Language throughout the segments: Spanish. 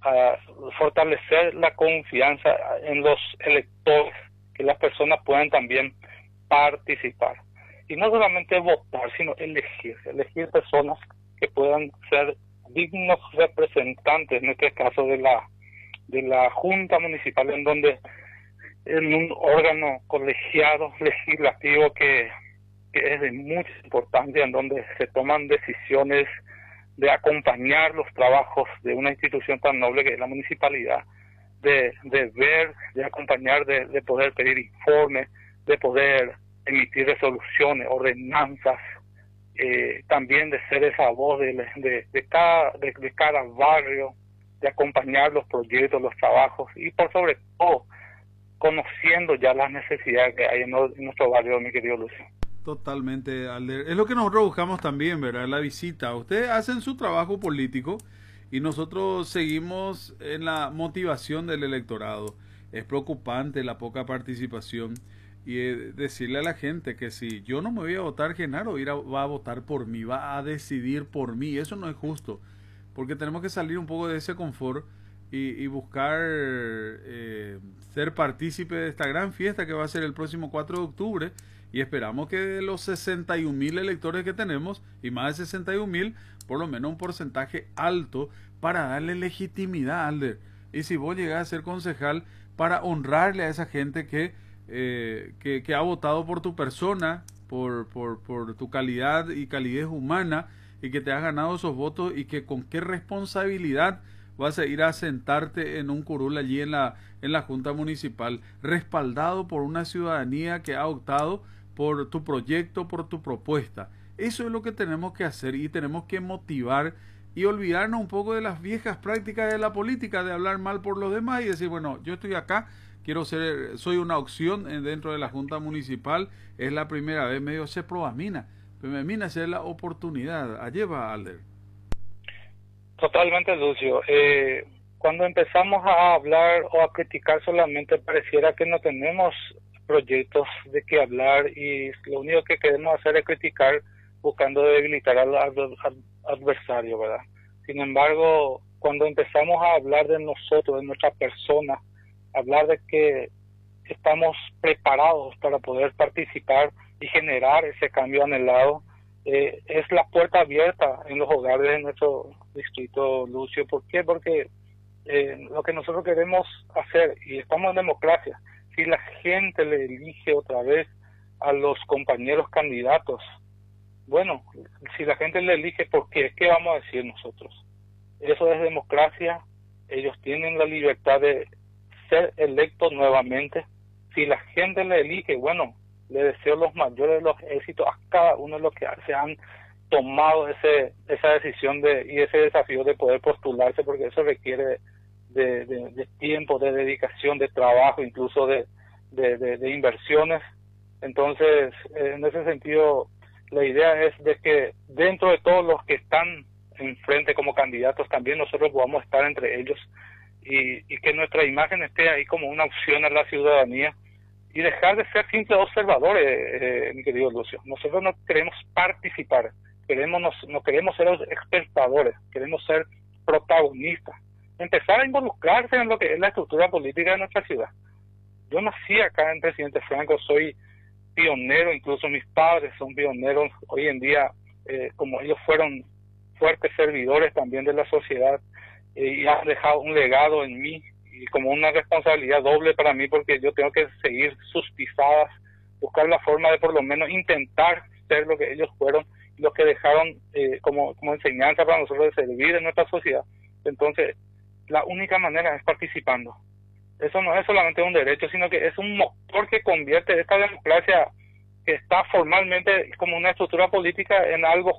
a fortalecer la confianza en los electores, que las personas puedan también participar. Y no solamente votar, sino elegir personas que puedan ser dignos representantes, en este caso de la Junta Municipal, en un órgano colegiado legislativo que es de mucha importancia, en donde se toman decisiones de acompañar los trabajos de una institución tan noble que es la municipalidad, de ver, de acompañar, de poder pedir informes, de poder emitir resoluciones, ordenanzas, también de ser esa voz de cada barrio, de acompañar los proyectos, los trabajos y por sobre todo conociendo ya las necesidades que hay en nuestro barrio, mi querido Lucio. Totalmente, Alder. Es lo que nosotros buscamos también, ¿verdad? La visita. Ustedes hacen su trabajo político y nosotros seguimos en la motivación del electorado. Es preocupante la poca participación y decirle a la gente que si yo no me voy a votar, Genaro va a votar por mí, va a decidir por mí. Eso no es justo, porque tenemos que salir un poco de ese confort y buscar ser partícipe de esta gran fiesta que va a ser el próximo 4 de octubre. Y esperamos que de los 61.000 electores que tenemos, y más de 61.000, por lo menos un porcentaje alto para darle legitimidad, Alder. Y si vos llegás a ser concejal, para honrarle a esa gente que ha votado por tu persona, por tu calidad y calidez humana, y que te has ganado esos votos, y que con qué responsabilidad vas a ir a sentarte en un curul allí en la Junta Municipal, respaldado por una ciudadanía que ha optado por tu proyecto, por tu propuesta. Eso es lo que tenemos que hacer y tenemos que motivar y olvidarnos un poco de las viejas prácticas de la política, de hablar mal por los demás y decir, bueno, yo estoy acá, soy una opción dentro de la Junta Municipal, es la primera vez, medio se provamina, pero me mina ser la oportunidad. Allí va, Alder. Totalmente, Lucio. Cuando empezamos a hablar o a criticar solamente pareciera que no tenemos proyectos de qué hablar y lo único que queremos hacer es criticar buscando debilitar al adversario, ¿verdad? Sin embargo, cuando empezamos a hablar de nosotros, de nuestra persona, hablar de que estamos preparados para poder participar y generar ese cambio anhelado, es la puerta abierta en los hogares de nuestro distrito, Lucio. ¿Por qué? Porque lo que nosotros queremos hacer, y estamos en democracia, si la gente le elige otra vez a los compañeros candidatos, bueno, si la gente le elige, ¿por qué? ¿Qué vamos a decir nosotros? Eso es democracia, ellos tienen la libertad de ser electos nuevamente. Si la gente le elige, bueno, le deseo los mayores de los éxitos a cada uno de los que se han tomado esa decisión y ese desafío de poder postularse, porque eso requiere de tiempo, de dedicación, de trabajo, incluso de inversiones. Entonces, en ese sentido, la idea es de que dentro de todos los que están enfrente como candidatos, también nosotros podamos estar entre ellos y que nuestra imagen esté ahí como una opción a la ciudadanía y dejar de ser simples observadores, mi querido Lucio. Nosotros no queremos participar, no queremos ser espectadores, queremos ser protagonistas, empezar a involucrarse en lo que es la estructura política de nuestra ciudad. Yo nací acá en Presidente Franco, soy pionero, incluso mis padres son pioneros hoy en día, como ellos fueron fuertes servidores también de la sociedad y han dejado un legado en mí y como una responsabilidad doble para mí, porque yo tengo que seguir sus pisadas, buscar la forma de por lo menos intentar ser lo que ellos fueron y lo que dejaron como enseñanza para nosotros de servir en nuestra sociedad. Entonces, la única manera es participando. Eso no es solamente un derecho, sino que es un motor que convierte esta democracia que está formalmente como una estructura política en algo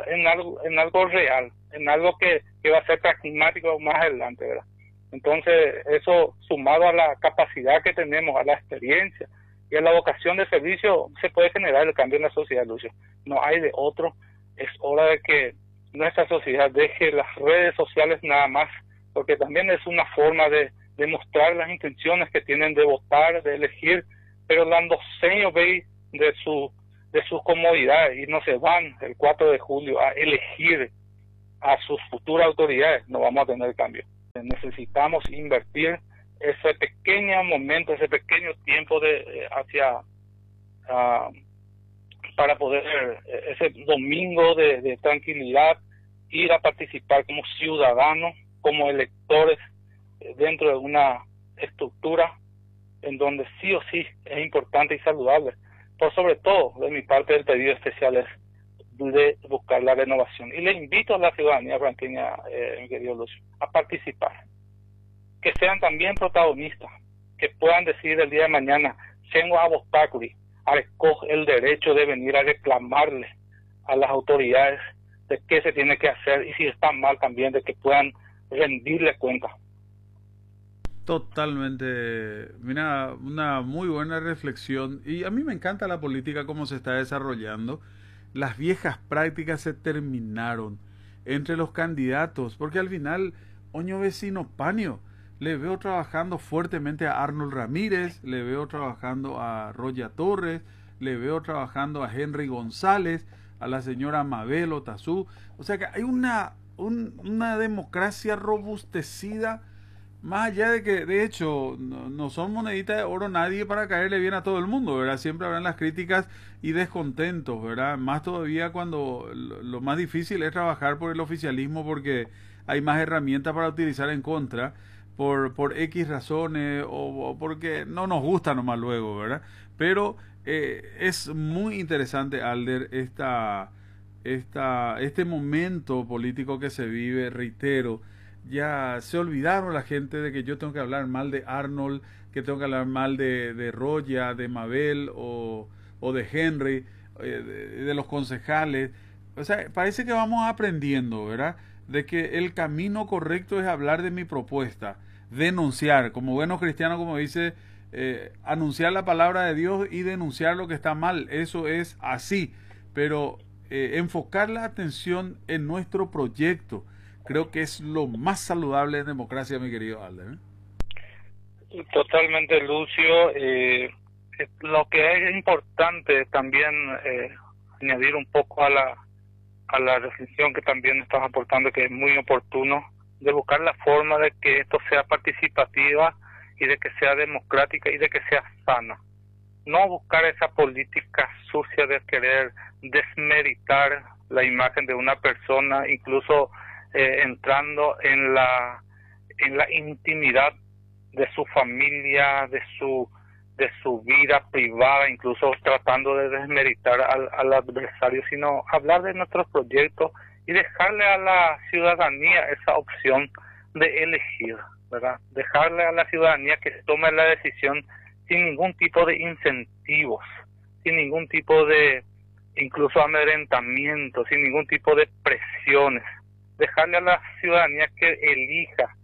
real, en algo que va a ser pragmático más adelante, ¿verdad? Entonces, eso sumado a la capacidad que tenemos, a la experiencia y a la vocación de servicio, se puede generar el cambio en la sociedad, Lucio. No hay de otro. Es hora de que nuestra sociedad deje las redes sociales nada más, porque también es una forma de mostrar las intenciones que tienen de votar, de elegir, pero dando señas de sus comodidades y no se van el 4 de julio a elegir a sus futuras autoridades, no vamos a tener cambio. Necesitamos invertir ese pequeño momento, ese pequeño tiempo para poder ese domingo de tranquilidad ir a participar como ciudadanos, como electores dentro de una estructura en donde sí o sí es importante y saludable. Por sobre todo, de mi parte, el pedido especial es de buscar la renovación. Y le invito a la ciudadanía franqueña, mi querido Lucio, a participar. Que sean también protagonistas, que puedan decir el día de mañana, tengo a Bostáculi, a recoger el derecho de venir a reclamarle a las autoridades de qué se tiene que hacer y si están mal también, de que puedan rendirle cuenta. Totalmente, mira, una muy buena reflexión y a mí me encanta la política como se está desarrollando. Las viejas prácticas se terminaron entre los candidatos, porque al final, oño vecino paño, le veo trabajando fuertemente a Arnold Ramírez, le veo trabajando a Roya Torres, le veo trabajando a Henry González, a la señora Mabel Otazú. O sea que hay una democracia robustecida, más allá de que, de hecho, no son moneditas de oro nadie para caerle bien a todo el mundo, ¿verdad? Siempre habrán las críticas y descontentos, ¿verdad? Más todavía cuando lo más difícil es trabajar por el oficialismo porque hay más herramientas para utilizar en contra, por X razones o porque no nos gusta nomás luego, ¿verdad? Pero es muy interesante, Alder, este momento político que se vive, reitero. Ya se olvidaron la gente de que yo tengo que hablar mal de Arnold, que tengo que hablar mal de Roya, de Mabel o de Henry, de los concejales. O sea, parece que vamos aprendiendo, ¿verdad? De que el camino correcto es hablar de mi propuesta, denunciar, como buenos cristianos, como dice, anunciar la palabra de Dios y denunciar lo que está mal. Eso es así, pero enfocar la atención en nuestro proyecto creo que es lo más saludable en democracia, mi querido Alder. Totalmente, Lucio. Lo que es importante también añadir un poco a la reflexión que también estás aportando, que es muy oportuno, de buscar la forma de que esto sea participativa y de que sea democrática y de que sea sana. No buscar esa política sucia de querer desmeritar la imagen de una persona, incluso entrando en la intimidad de su familia, de su vida privada, incluso tratando de desmeritar al adversario, sino hablar de nuestros proyectos y dejarle a la ciudadanía esa opción de elegir, ¿verdad? Dejarle a la ciudadanía que tome la decisión sin ningún tipo de incentivos, sin ningún tipo de incluso amedrentamiento, sin ningún tipo de presiones. Dejarle a la ciudadanía que elija,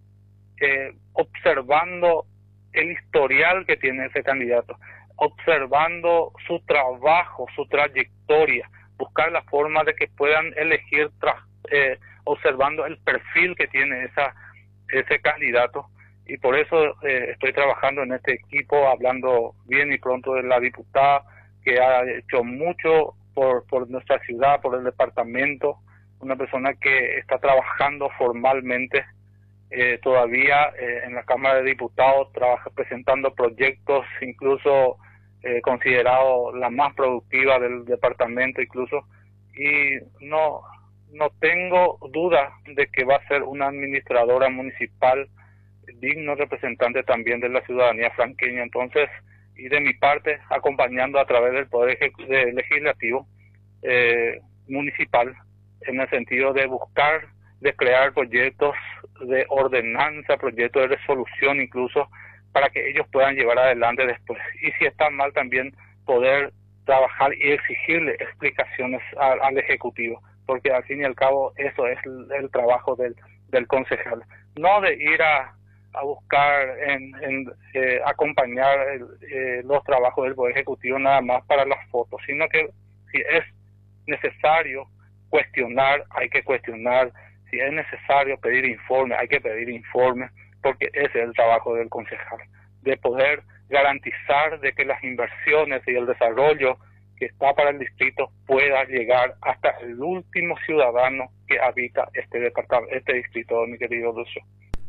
observando el historial que tiene ese candidato, observando su trabajo, su trayectoria, buscar la forma de que puedan elegir observando el perfil que tiene ese candidato. Y por eso estoy trabajando en este equipo, hablando bien y pronto de la diputada, que ha hecho mucho por nuestra ciudad, por el departamento, una persona que está trabajando formalmente todavía en la Cámara de Diputados, trabaja presentando proyectos, incluso considerado la más productiva del departamento incluso, y no tengo duda de que va a ser una administradora municipal digno representante también de la ciudadanía franqueña. Entonces, y de mi parte, acompañando a través del Poder Legislativo municipal, en el sentido de buscar, de crear proyectos de ordenanza, proyectos de resolución incluso, para que ellos puedan llevar adelante después. Y si están mal, también poder trabajar y exigirle explicaciones al Ejecutivo, porque al fin y al cabo eso es el trabajo del concejal. No de ir a buscar acompañar los trabajos del Poder Ejecutivo nada más para las fotos, sino que si es necesario cuestionar, hay que cuestionar. Si es necesario pedir informe, hay que pedir informe, porque ese es el trabajo del concejal, de poder garantizar de que las inversiones y el desarrollo que está para el distrito pueda llegar hasta el último ciudadano que habita este distrito, mi querido Lucio.